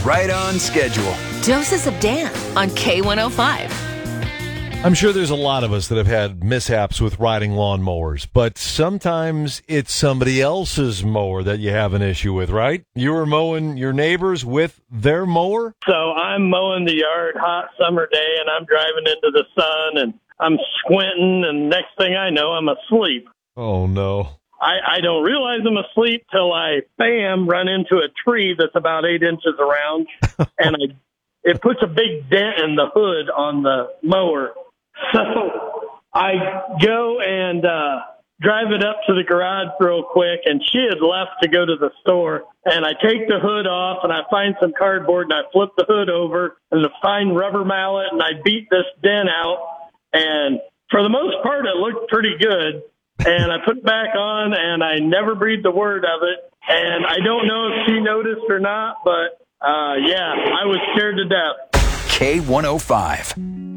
right on schedule. Doses of Dan on K105. I'm sure there's a lot of us that have had mishaps with riding lawnmowers, but sometimes it's somebody else's mower that you have an issue with, right? You were mowing your neighbors with their mower? So I'm mowing the yard, hot summer day, and I'm driving into the sun, and I'm squinting, and next thing I know, I'm asleep. Oh, no. I don't realize I'm asleep till I, bam, run into a tree that's about 8 inches around, and it puts a big dent in the hood on the mower. So I go and drive it up to the garage real quick, and she had left to go to the store. And I take the hood off, and I find some cardboard, and I flip the hood over, and I find rubber mallet, and I beat this dent out. And for the most part, it looked pretty good. And I put it back on, and I never breathed a word of it. And I don't know if she noticed or not, but, yeah, I was scared to death. K105.